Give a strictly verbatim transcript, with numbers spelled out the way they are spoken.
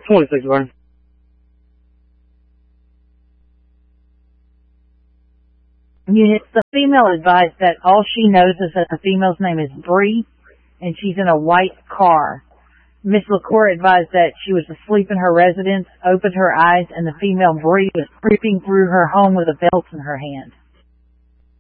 twenty-six, Vernon. Units, the female advised that all she knows is that the female's name is Bree, and she's in a white car. Miss LaCour advised that she was asleep in her residence, opened her eyes, and the female Bree was creeping through her home with a belt in her hand.